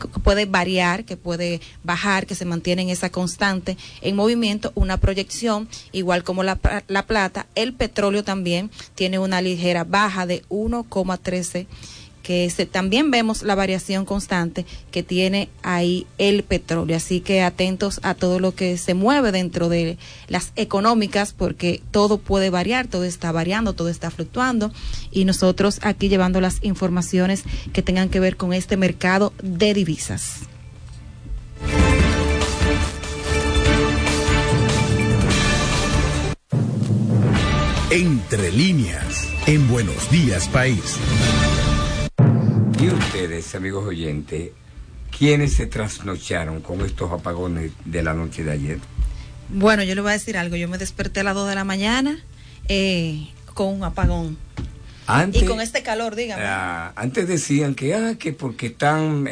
puede variar, que puede bajar, que se mantiene en esa constante en movimiento, una proyección, igual como la plata. El petróleo también tiene una ligera baja de 1,13, que también vemos la variación constante que tiene ahí el petróleo. Así que atentos a todo lo que se mueve dentro de las económicas, porque todo puede variar, todo está variando, todo está fluctuando, y nosotros aquí llevando las informaciones que tengan que ver con este mercado de divisas. Entre líneas, en Buenos Días País. Y ustedes, amigos oyentes, ¿quiénes se trasnocharon con estos apagones de la noche de ayer? Bueno, yo le voy a decir algo. Yo me desperté a las 2 de la mañana con un apagón. Antes, y con este calor, dígame. Antes decían que porque están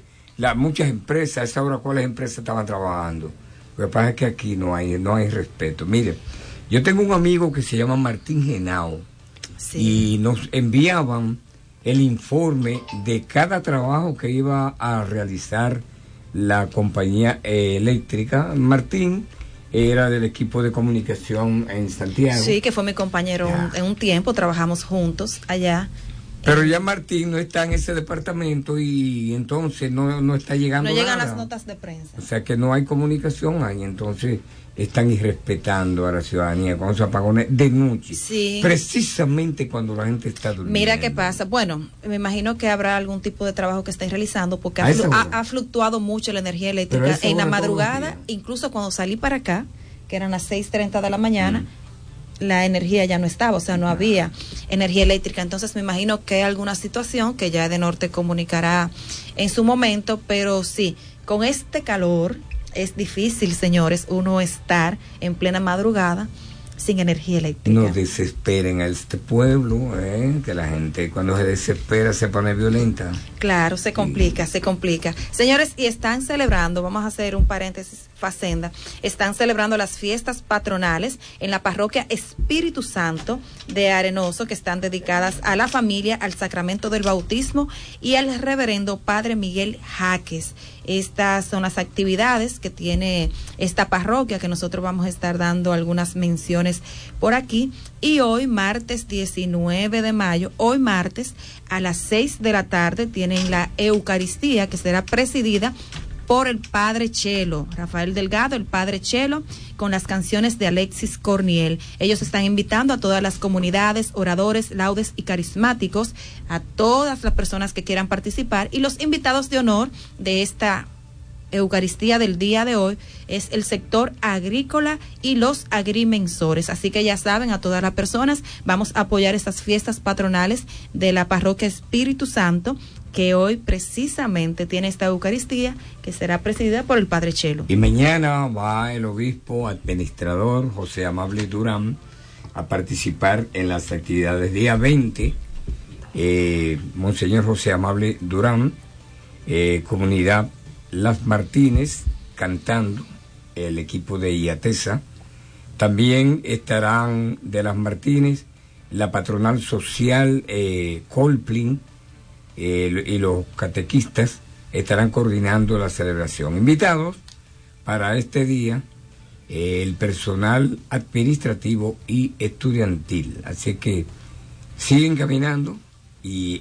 muchas empresas, a esa hora cuáles empresas estaban trabajando. Lo que pasa es que aquí no hay respeto. Mire, yo tengo un amigo que se llama Martín Genao, sí, y nos enviaban el informe de cada trabajo que iba a realizar la compañía eléctrica. Martín era del equipo de comunicación en Santiago. Sí, que fue mi compañero en un tiempo, trabajamos juntos allá. Pero ya Martín no está en ese departamento y entonces no está llegando nada. No llegan las notas de prensa. O sea que no hay comunicación ahí, entonces están irrespetando a la ciudadanía con esos apagones de noche. Sí. Precisamente cuando la gente está durmiendo. Mira qué pasa. Bueno, me imagino que habrá algún tipo de trabajo que estén realizando, porque ha fluctuado mucho la energía eléctrica en la madrugada. Incluso cuando salí para acá, que eran las 6:30 de la mañana, la energía ya no estaba, o sea, no había energía eléctrica. Entonces me imagino que hay alguna situación que ya EDENORTE comunicará en su momento, pero sí, con este calor es difícil, señores, uno estar en plena madrugada sin energía eléctrica. No desesperen a este pueblo, que la gente cuando se desespera se pone violenta. Claro, se complica. Señores, y están celebrando, vamos a hacer un paréntesis, Facenda, están celebrando las fiestas patronales en la parroquia Espíritu Santo de Arenoso, que están dedicadas a la familia, al sacramento del bautismo y al reverendo Padre Miguel Jaques. Estas son las actividades que tiene esta parroquia, que nosotros vamos a estar dando algunas menciones por aquí. Y hoy, martes 19 de mayo, hoy martes, a las 6 de la tarde, tienen la Eucaristía, que será presidida por el Padre Chelo, Rafael Delgado, el Padre Chelo, con las canciones de Alexis Corniel. Ellos están invitando a todas las comunidades, oradores, laudes y carismáticos, a todas las personas que quieran participar, y los invitados de honor de esta Eucaristía del día de hoy es el sector agrícola y los agrimensores. Así que ya saben, a todas las personas, vamos a apoyar estas fiestas patronales de la parroquia Espíritu Santo, que hoy precisamente tiene esta Eucaristía, que será presidida por el Padre Chelo. Y mañana va el obispo administrador José Amable Durán a participar en las actividades. Día 20, Monseñor José Amable Durán, comunidad Las Martínez, cantando, el equipo de IATESA. También estarán de Las Martínez la patronal social Colplin, y los catequistas estarán coordinando la celebración. Invitados para este día el personal administrativo y estudiantil. Así que siguen caminando, y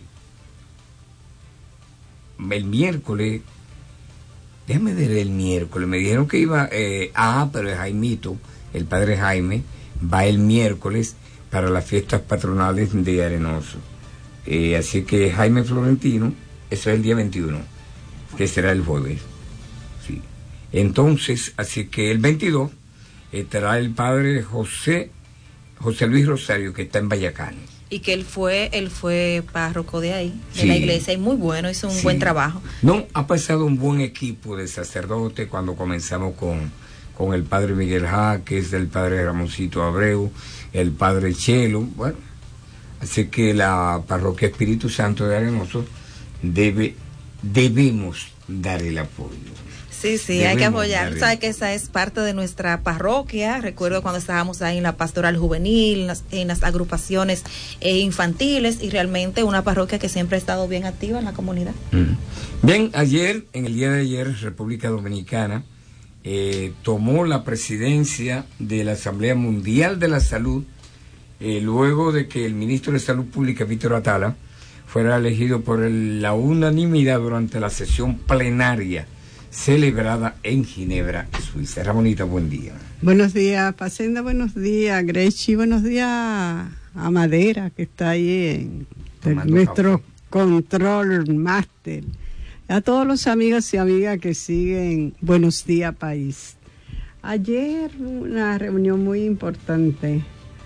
el miércoles, déjame ver el miércoles, me dijeron que iba, pero el Jaimito, el padre Jaime, va el miércoles para las fiestas patronales de Arenoso. Así que Jaime Florentino, eso es el día 21, que será el jueves. Sí. Entonces, así que el 22 estará el padre José Luis Rosario, que está en Vallacanes. Y que él fue párroco de ahí, de la iglesia, y muy bueno, hizo un buen trabajo. No, ha pasado un buen equipo de sacerdotes cuando comenzamos con el padre Miguel Jaques, el padre Ramoncito Abreu, el padre Chelo, bueno. Así que la parroquia Espíritu Santo de Arenoso debemos dar el apoyo. Sí, hay que apoyar. Sabes que esa es parte de nuestra parroquia. Recuerdo cuando estábamos ahí en la pastoral juvenil, en las agrupaciones infantiles, y realmente una parroquia que siempre ha estado bien activa en la comunidad. Bien, en el día de ayer, República Dominicana tomó la presidencia de la Asamblea Mundial de la Salud, luego de que el ministro de Salud Pública, Víctor Atala, fuera elegido por la unanimidad durante la sesión plenaria celebrada en Ginebra, Suiza. Ramonita, buen día. Buenos días, Facenda, buenos días, Grechi, buenos días a Madera, que está ahí en nuestro control máster. A todos los amigos y amigas que siguen Buenos Días País. Ayer una reunión muy importante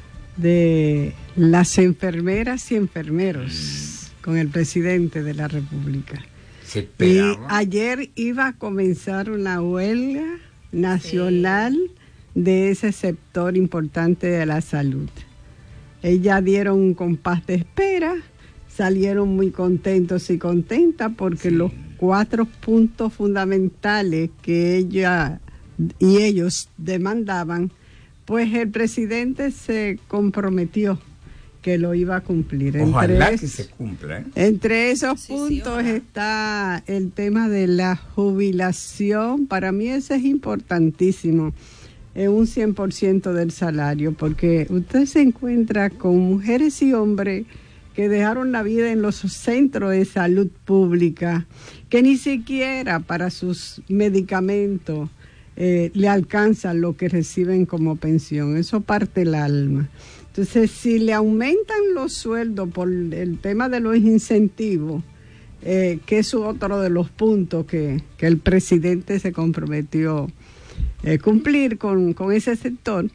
de las enfermeras y enfermeros con el presidente de la República. Y ayer iba a comenzar una huelga nacional de ese sector importante de la salud. Ellas dieron un compás de espera, salieron muy contentos y contentas porque los 4 puntos fundamentales que ella y ellos demandaban, pues el presidente se comprometió que lo iba a cumplir. Ojalá que se cumpla. Entre esos puntos está el tema de la jubilación. Para mí ese es importantísimo, un 100% del salario, porque usted se encuentra con mujeres y hombres que dejaron la vida en los centros de salud pública, que ni siquiera para sus medicamentos le alcanza lo que reciben como pensión. Eso parte el alma. Entonces, si le aumentan los sueldos por el tema de los incentivos, que es otro de los puntos que el presidente se comprometió cumplir con ese sector,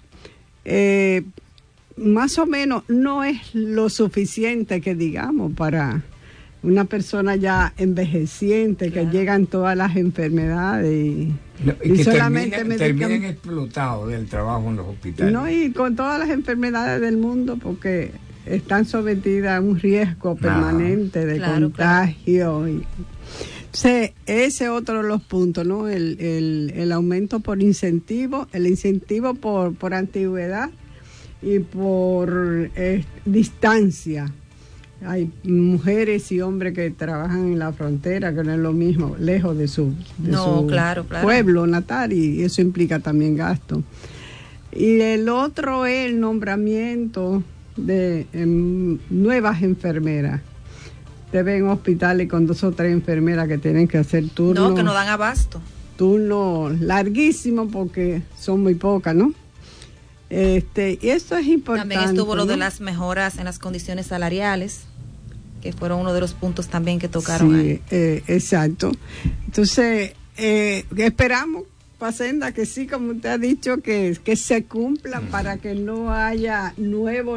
más o menos no es lo suficiente que digamos para una persona ya envejeciente, que llegan todas las enfermedades y que solamente terminen explotados del trabajo en los hospitales. No, y con todas las enfermedades del mundo, porque están sometidas a un riesgo permanente de contagio. Entonces, ese es otro de los puntos, ¿no? El aumento por incentivo, el incentivo por antigüedad y por distancia. Hay mujeres y hombres que trabajan en la frontera, que no es lo mismo, lejos de su pueblo natal, y eso implica también gasto. Y el otro es el nombramiento de nuevas enfermeras. Te ven hospitales con 2 o 3 enfermeras que tienen que hacer turnos. No, que no dan abasto. Turnos larguísimos porque son muy pocas, ¿no? Y esto es importante. También estuvo lo de las mejoras en las condiciones salariales, que fueron uno de los puntos también que tocaron ahí. Exacto. Entonces, esperamos, Facenda, que sí, como usted ha dicho, que se cumpla para que no haya nuevo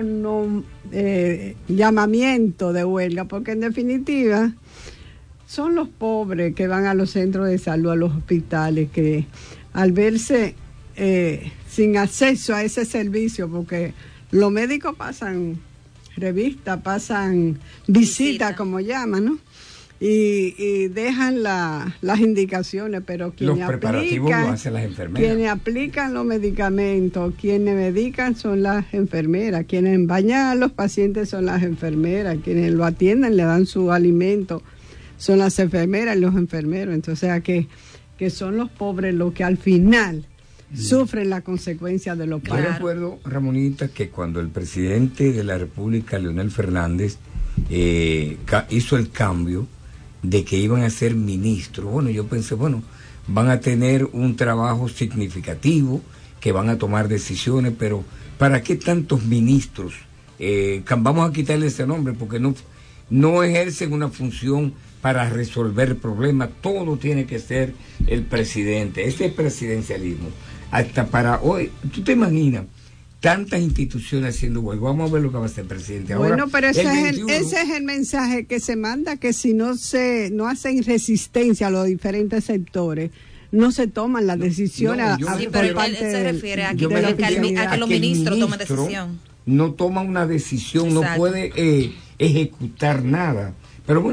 llamamiento de huelga, porque en definitiva son los pobres que van a los centros de salud, a los hospitales, que al verse sin acceso a ese servicio, porque los médicos pasan revistas, pasan visitas, como llaman, ¿no? Y dejan las indicaciones, pero los preparativos lo hacen las enfermeras. Quienes aplican los medicamentos, quienes medican son las enfermeras, quienes bañan a los pacientes son las enfermeras, quienes lo atienden, le dan su alimento, son las enfermeras y los enfermeros. Entonces, que son los pobres los que al final sufren la consecuencia de los pagos. Yo recuerdo, Ramonita, que cuando el presidente de la República, Leonel Fernández, hizo el cambio de que iban a ser ministros, bueno, yo pensé, van a tener un trabajo significativo, que van a tomar decisiones, pero ¿para qué tantos ministros? Vamos a quitarle ese nombre, porque no ejercen una función para resolver problemas. Todo tiene que ser el presidente. Ese presidencialismo. Hasta para hoy, ¿tú te imaginas tantas instituciones haciendo huelga? Vamos a ver lo que va a hacer el presidente ahora. Bueno, pero ese es el mensaje que se manda, que si no hacen resistencia a los diferentes sectores, no se toman las decisiones. Pero él se refiere a que los ministros tomen decisión. No toma una decisión, exacto. No puede ejecutar nada. Pero bueno,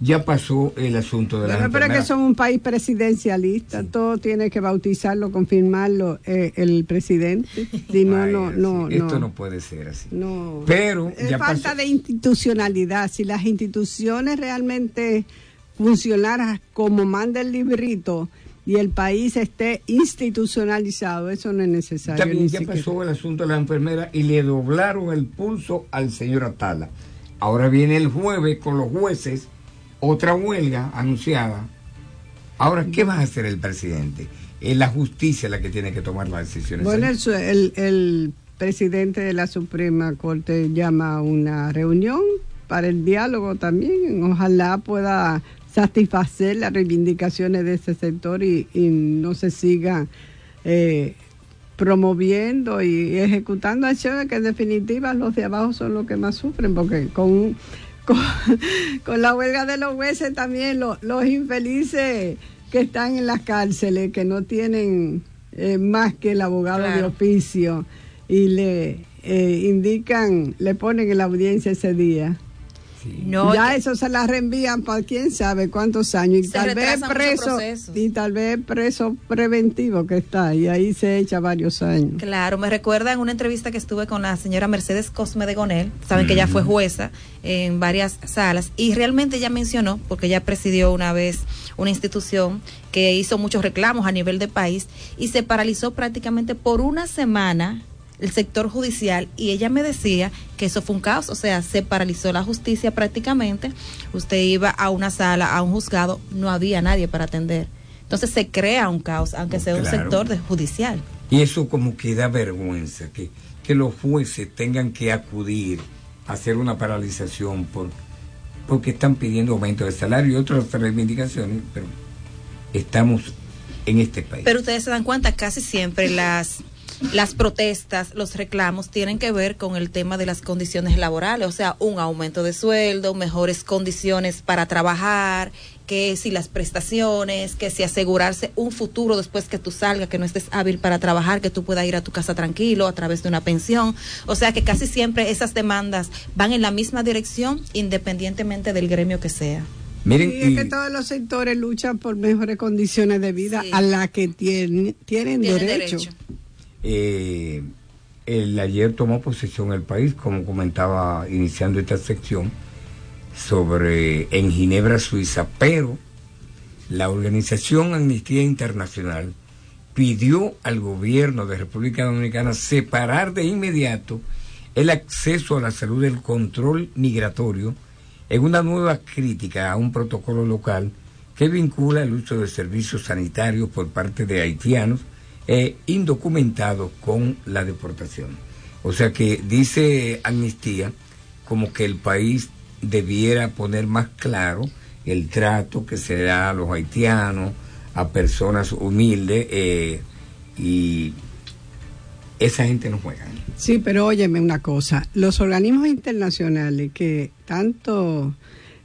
ya pasó el asunto de la pero es que son un país presidencialista, sí. Todo tiene que bautizarlo, confirmarlo el presidente. Si no, esto no puede ser así. No, pero ya falta pasó de institucionalidad. Si las instituciones realmente funcionaran como manda el librito y el país esté institucionalizado, eso no es necesario. También ya pasó el asunto de la enfermera y le doblaron el pulso al señor Atala. Ahora viene el jueves con los jueces, otra huelga anunciada. Ahora, ¿qué va a hacer el presidente? Es la justicia la que tiene que tomar las decisiones. Bueno, el presidente de la Suprema Corte llama a una reunión para el diálogo también. Ojalá pueda satisfacer las reivindicaciones de ese sector y no se sigan promoviendo y ejecutando acciones que en definitiva los de abajo son los que más sufren, porque con la huelga de los jueces también los infelices que están en las cárceles, que no tienen más que el abogado de oficio y le indican, le ponen en la audiencia ese día. Sí. No, ya eso se la reenvían para quién sabe cuántos años y tal vez preso preventivo que está y ahí se echa varios años. Claro, me recuerda en una entrevista que estuve con la señora Mercedes Cosme de Gonel, saben que ella fue jueza en varias salas y realmente ella mencionó, porque ella presidió una vez una institución que hizo muchos reclamos a nivel de país y se paralizó prácticamente por una semana el sector judicial y ella me decía que eso fue un caos, o sea, se paralizó la justicia prácticamente, usted iba a una sala, a un juzgado, no había nadie para atender, entonces se crea un caos, aunque sea un sector judicial. Y eso como que da vergüenza, que los jueces tengan que acudir a hacer una paralización porque están pidiendo aumento de salario y otras reivindicaciones, pero estamos en este país. Pero ustedes se dan cuenta, casi siempre las protestas, los reclamos tienen que ver con el tema de las condiciones laborales, o sea, un aumento de sueldo, mejores condiciones para trabajar, que si las prestaciones, que si asegurarse un futuro después que tú salgas, que no estés hábil para trabajar, que tú puedas ir a tu casa tranquilo a través de una pensión, o sea que casi siempre esas demandas van en la misma dirección independientemente del gremio que sea. Miren, sí, es que todos los sectores luchan por mejores condiciones de vida, sí, a las que tienen derecho. Ayer tomó posesión el país, como comentaba iniciando esta sección, en Ginebra, Suiza, pero la organización Amnistía Internacional pidió al gobierno de República Dominicana separar de inmediato el acceso a la salud del control migratorio en una nueva crítica a un protocolo local que vincula el uso de servicios sanitarios por parte de haitianos indocumentados con la deportación. O sea que dice Amnistía como que el país debiera poner más claro el trato que se da a los haitianos, a personas humildes, y esa gente no juega. Sí, pero óyeme una cosa, los organismos internacionales que tanto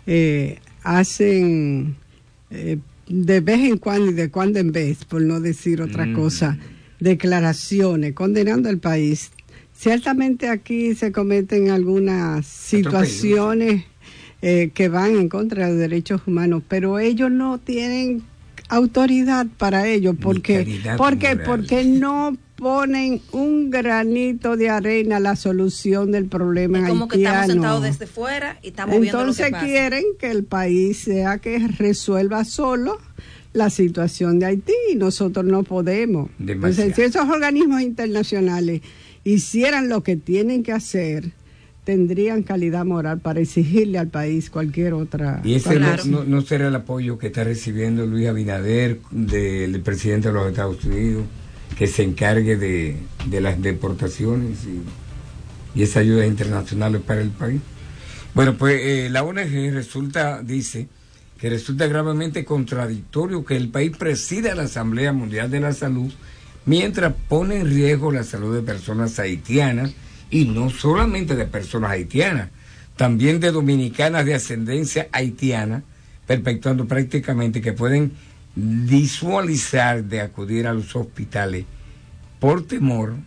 hacen de vez en cuando y de cuando en vez, por no decir otra cosa, declaraciones condenando al país. Ciertamente aquí se cometen algunas situaciones que van en contra de los derechos humanos, pero ellos no tienen autoridad para ello, porque no ponen un granito de arena a la solución del problema haitiano. Como que estamos sentados desde fuera y estamos viendo lo que pasa. Entonces quieren que el país sea que resuelva solo la situación de Haití y nosotros no podemos. Entonces, si esos organismos internacionales hicieran lo que tienen que hacer, tendrían calidad moral para exigirle al país cualquier otra. Y ese no será el apoyo que está recibiendo Luis Abinader, del presidente de los Estados Unidos, que se encargue de las deportaciones y esas ayudas internacionales para el país. Bueno, pues la ONG dice que resulta gravemente contradictorio que el país presida la Asamblea Mundial de la Salud mientras pone en riesgo la salud de personas haitianas, y no solamente de personas haitianas, también de dominicanas de ascendencia haitiana, perpetuando prácticamente que pueden visualizar de acudir a los hospitales por temor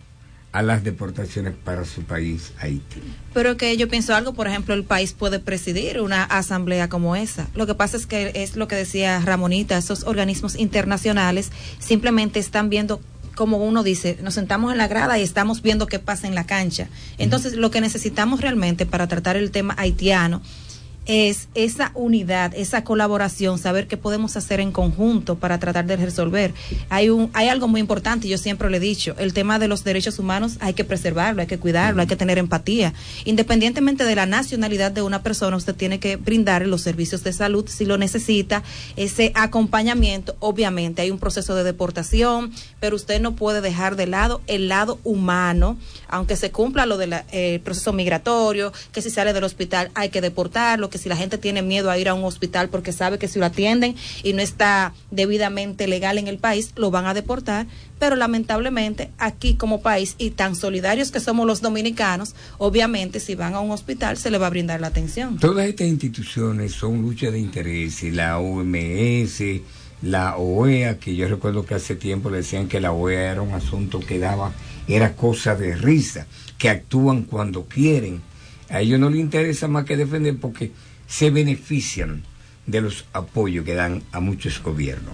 a las deportaciones para su país, Haití. Pero que yo pienso algo, por ejemplo, el país puede presidir una asamblea como esa. Lo que pasa es que es lo que decía Ramonita, esos organismos internacionales simplemente están viendo, como uno dice, nos sentamos en la grada y estamos viendo qué pasa en la cancha. Entonces, lo que necesitamos realmente para tratar el tema haitiano es esa unidad, esa colaboración, saber qué podemos hacer en conjunto para tratar de resolver. Hay algo muy importante, yo siempre lo he dicho, el tema de los derechos humanos hay que preservarlo, hay que cuidarlo, hay que tener empatía. Independientemente de la nacionalidad de una persona, usted tiene que brindarle los servicios de salud si lo necesita, ese acompañamiento. Obviamente hay un proceso de deportación, pero usted no puede dejar de lado el lado humano, aunque se cumpla lo del proceso migratorio, que si sale del hospital hay que deportarlo, que si la gente tiene miedo a ir a un hospital porque sabe que si lo atienden y no está debidamente legal en el país, lo van a deportar. Pero lamentablemente aquí como país, y tan solidarios que somos los dominicanos, obviamente si van a un hospital se le va a brindar la atención. Todas estas instituciones son luchas de intereses, la OMS, la OEA, que yo recuerdo que hace tiempo le decían que la OEA era un asunto que era cosa de risa, que actúan cuando quieren. A ellos no les interesa más que defender porque se benefician de los apoyos que dan a muchos gobiernos.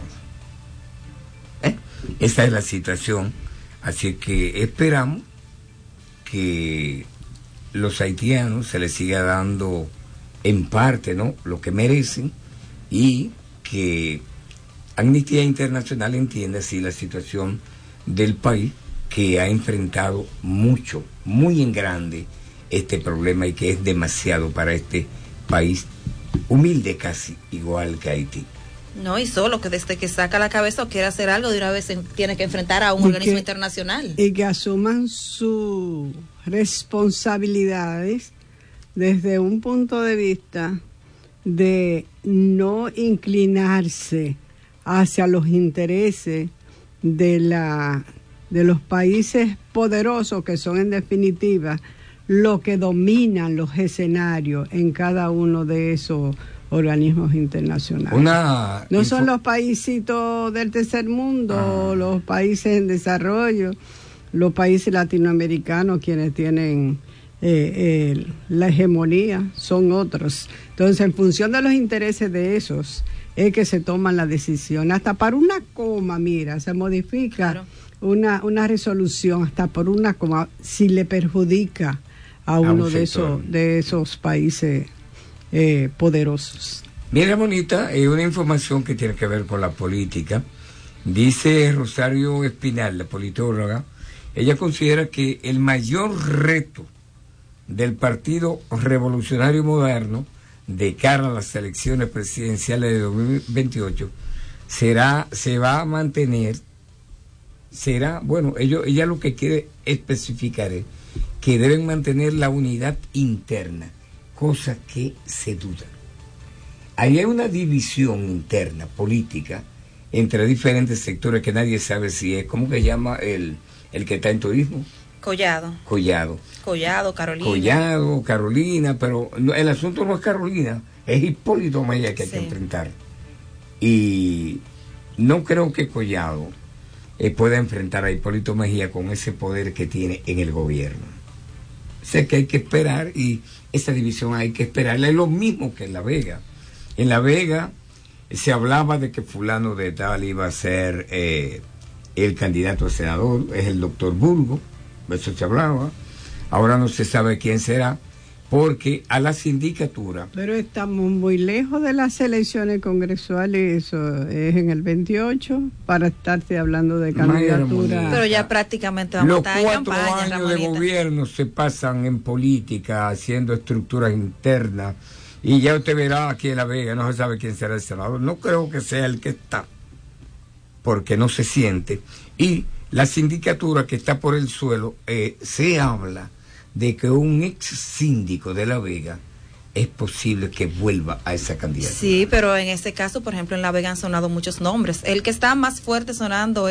Esta es la situación. Así que esperamos que los haitianos se les siga dando en parte, ¿no?, lo que merecen, y que Amnistía Internacional entienda así la situación del país, que ha enfrentado mucho, muy en grande, este problema, y que es demasiado para este país humilde, casi igual que Haití. No, y solo que desde que saca la cabeza o quiere hacer algo, de una vez tiene que enfrentar a un organismo internacional. Y que asuman sus responsabilidades desde un punto de vista de no inclinarse hacia los intereses de los países poderosos, que son en definitiva lo que dominan los escenarios en cada uno de esos organismos internacionales. No son los paísitos del tercer mundo, los países en desarrollo, los países latinoamericanos quienes tienen la hegemonía, son otros. Entonces, en función de los intereses de esos, es que se toman las decisiones. Hasta para una coma, mira, se modifica, claro, una resolución, hasta por una coma, si le perjudica a uno de esos países poderosos. Mira, bonita, una información que tiene que ver con la política. Dice Rosario Espinal, la politóloga, ella considera que el mayor reto del Partido Revolucionario Moderno de cara a las elecciones presidenciales de 2028 ella lo que quiere especificar es que deben mantener la unidad interna, cosa que se duda. Ahí hay una división interna política entre diferentes sectores que nadie sabe si es, ¿cómo que llama el que está en turismo? Collado, Carolina, pero el asunto no es Carolina, es Hipólito Mejía que hay que enfrentar. Y no creo que Collado pueda enfrentar a Hipólito Mejía con ese poder que tiene en el gobierno. Sé que hay que esperar, y esa división hay que esperarla. Es lo mismo que en La Vega. En La Vega se hablaba de que fulano de tal iba a ser el candidato a senador, es el doctor Burgo, eso se hablaba. Ahora no se sabe quién será, porque a la sindicatura... Pero estamos muy lejos de las elecciones congresuales, eso es en el 28, para estarte hablando de candidatura. Pero ya prácticamente vamos a estar en campaña. Los 4 años de gobierno se pasan en política, haciendo estructuras internas, y ya usted verá aquí en La Vega, no se sabe quién será el senador. No creo que sea el que está, porque no se siente. Y la sindicatura que está por el suelo, se habla de que un ex síndico de La Vega es posible que vuelva a esa candidatura. Sí, pero en este caso, por ejemplo, en La Vega han sonado muchos nombres. El que está más fuerte sonando es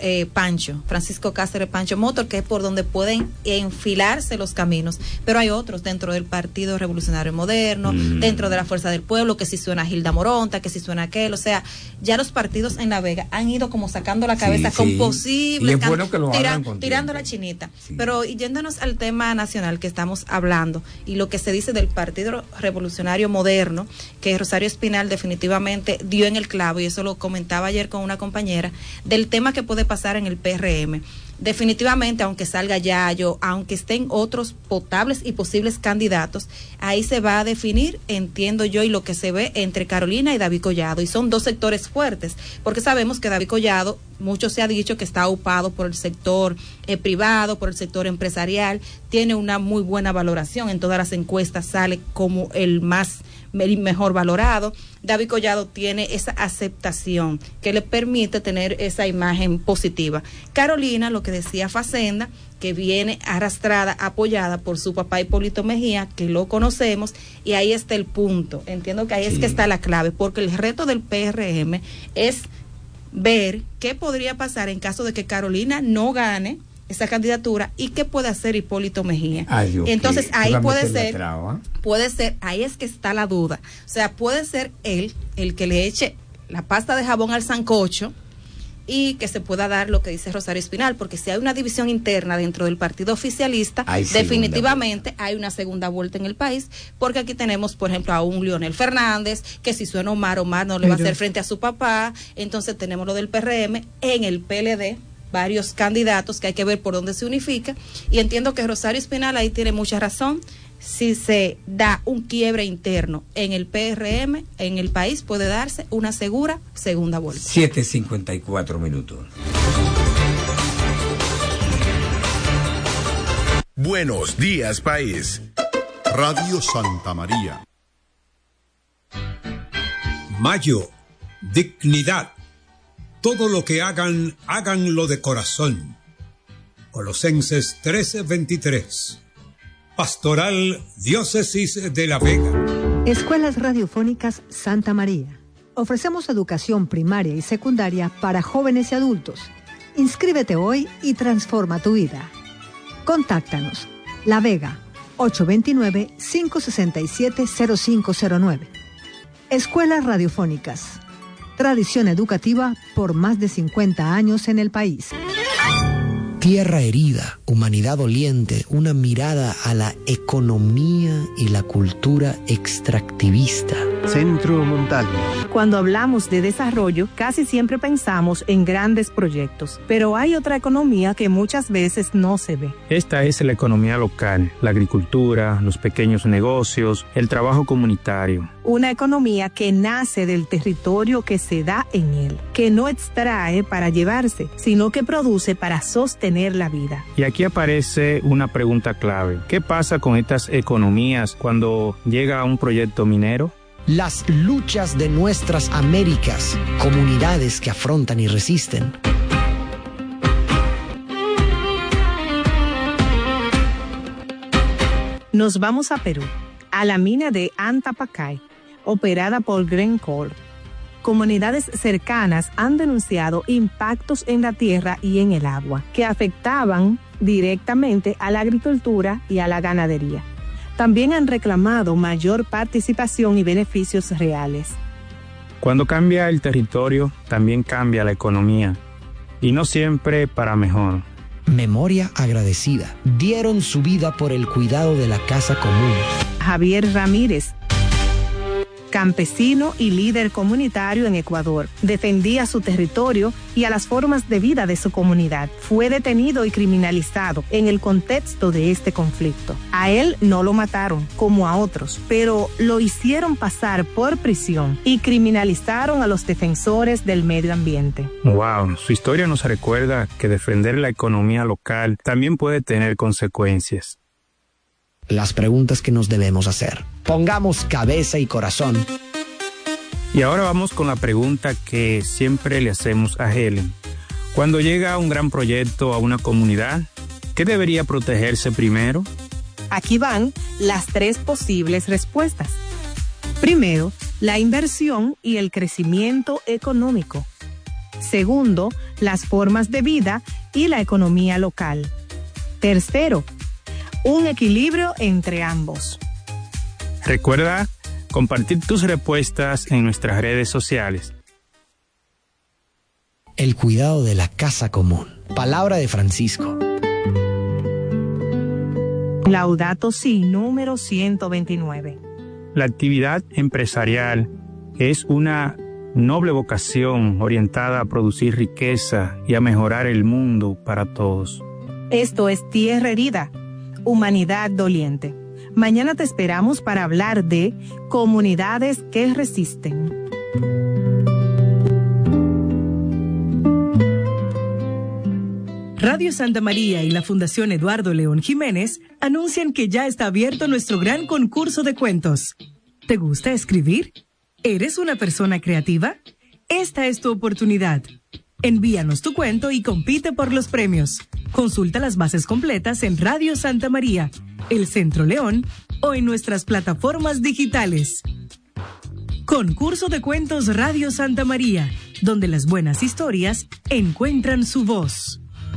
Francisco Cáceres Pancho Motor, que es por donde pueden enfilarse los caminos, pero hay otros dentro del Partido Revolucionario Moderno, dentro de la Fuerza del Pueblo, que si suena Gilda Moronta, que si suena aquel, o sea, ya los partidos en La Vega han ido como sacando la cabeza con posibles, bueno que lo tirando la chinita, pero yéndonos al tema nacional que estamos hablando y lo que se dice del Partido Revolucionario Moderno, que Rosario Espinal definitivamente dio en el clavo, y eso lo comentaba ayer con una compañera, del tema que puede pasar en el PRM. Definitivamente, aunque salga Yayo, aunque estén otros potables y posibles candidatos, ahí se va a definir, entiendo yo, y lo que se ve entre Carolina y David Collado, y son dos sectores fuertes, porque sabemos que David Collado, mucho se ha dicho que está upado por el sector privado, por el sector empresarial, tiene una muy buena valoración, en todas las encuestas sale como el mejor valorado. David Collado tiene esa aceptación que le permite tener esa imagen positiva. Carolina, lo que decía Facenda, que viene arrastrada, apoyada por su papá Hipólito Mejía, que lo conocemos, y ahí está el punto. Entiendo que ahí es que está la clave, porque el reto del PRM es ver qué podría pasar en caso de que Carolina no gane esa candidatura y qué puede hacer Hipólito Mejía. Entonces ahí puede ser, ahí es que está la duda. O sea, puede ser él el que le eche la pasta de jabón al sancocho y que se pueda dar lo que dice Rosario Espinal, porque si hay una división interna dentro del partido oficialista, definitivamente hay una segunda vuelta en el país, porque aquí tenemos, por ejemplo, a un Leonel Fernández, que si suena Omar no le va a hacer frente a su papá. Entonces tenemos lo del PRM, en el PLD varios candidatos que hay que ver por dónde se unifica, y entiendo que Rosario Espinal ahí tiene mucha razón. Si se da un quiebre interno en el PRM, en el país puede darse una segura segunda vuelta. 7:54 minutos. Buenos días, país. Radio Santa María. Mayo, dignidad. Todo lo que hagan, háganlo de corazón. Colosenses 13:23. Pastoral Diócesis de La Vega. Escuelas Radiofónicas Santa María. Ofrecemos educación primaria y secundaria para jóvenes y adultos. Inscríbete hoy y transforma tu vida. Contáctanos. La Vega, 829-567-0509. Escuelas Radiofónicas. Tradición educativa por más de 50 años en el país. Tierra herida, humanidad doliente, una mirada a la economía y la cultura extractivista. Centro Montalvo. Cuando hablamos de desarrollo, casi siempre pensamos en grandes proyectos, pero hay otra economía que muchas veces no se ve. Esta es la economía local, la agricultura, los pequeños negocios, el trabajo comunitario. Una economía que nace del territorio que se da en él, que no extrae para llevarse, sino que produce para sostener la vida. Y aquí aparece una pregunta clave. ¿Qué pasa con estas economías cuando llega un proyecto minero? Las luchas de nuestras Américas, comunidades que afrontan y resisten. Nos vamos a Perú, a la mina de Antapacay, operada por Glencore. Comunidades cercanas han denunciado impactos en la tierra y en el agua que afectaban directamente a la agricultura y a la ganadería. También han reclamado mayor participación y beneficios reales. Cuando cambia el territorio, también cambia la economía, y no siempre para mejor. Memoria agradecida. Dieron su vida por el cuidado de la casa común. Javier Ramírez, campesino y líder comunitario en Ecuador, defendía su territorio y a las formas de vida de su comunidad. Fue detenido y criminalizado en el contexto de este conflicto. A él no lo mataron, como a otros, pero lo hicieron pasar por prisión y criminalizaron a los defensores del medio ambiente. Wow, su historia nos recuerda que defender la economía local también puede tener consecuencias. Las preguntas que nos debemos hacer. Pongamos cabeza y corazón. Y ahora vamos con la pregunta que siempre le hacemos a Helen. Cuando llega un gran proyecto a una comunidad, ¿qué debería protegerse primero? Aquí van las 3 posibles respuestas. Primero, la inversión y el crecimiento económico. Segundo, las formas de vida y la economía local. Tercero, un equilibrio entre ambos. Recuerda compartir tus respuestas en nuestras redes sociales. El cuidado de la casa común. Palabra de Francisco. Laudato Si, número 129. La actividad empresarial es una noble vocación orientada a producir riqueza y a mejorar el mundo para todos. Esto es Tierra Herida, Humanidad Doliente. Mañana te esperamos para hablar de comunidades que resisten. Radio Santa María y la Fundación Eduardo León Jiménez anuncian que ya está abierto nuestro gran concurso de cuentos. ¿Te gusta escribir? ¿Eres una persona creativa? Esta es tu oportunidad. Envíanos tu cuento y compite por los premios. Consulta las bases completas en Radio Santa María, El Centro León o en nuestras plataformas digitales. Concurso de Cuentos Radio Santa María, donde las buenas historias encuentran su voz.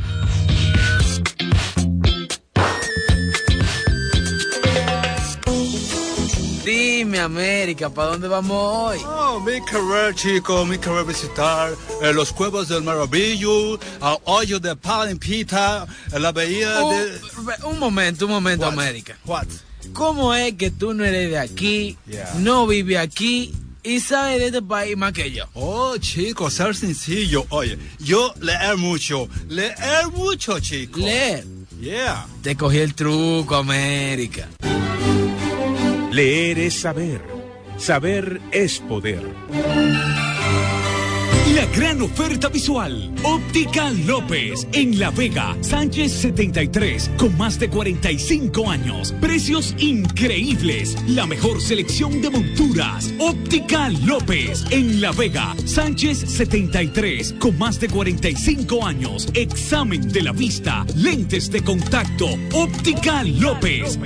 Dime, América, ¿para dónde vamos hoy? Oh, mi querer, chico, mi querer visitar los Cuevos del Maravillo, el hoyo de Palimpita, la bahía de... Un momento, What? América. What? ¿Cómo es que tú no eres de aquí, no vives aquí y sabes de este país más que yo? Oh, chico, ser sencillo. Oye, yo leer mucho, chico. ¿Leer? Yeah. Te cogí el truco, América. Leer es saber. Saber es poder. La gran oferta visual. Óptica López en La Vega, Sánchez 73, con más de 45 años. Precios increíbles. La mejor selección de monturas. Óptica López en La Vega, Sánchez 73, con más de 45 años. Examen de la vista, lentes de contacto. Óptica López.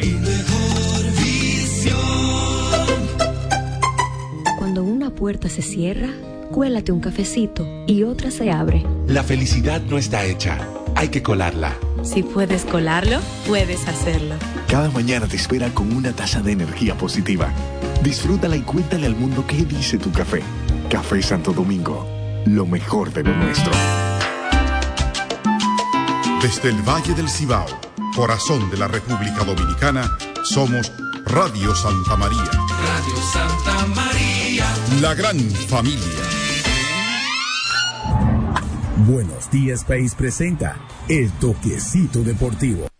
Cuando una puerta se cierra, cuélate un cafecito y otra se abre. La felicidad no está hecha, hay que colarla. Si puedes colarlo, puedes hacerlo. Cada mañana te espera con una taza de energía positiva. Disfrútala y cuéntale al mundo qué dice tu café. Café Santo Domingo, lo mejor de lo nuestro. Desde el Valle del Cibao, corazón de la República Dominicana, somos Radio Santa María. Radio Santa María. La gran familia. Buenos Días País presenta El Toquecito Deportivo.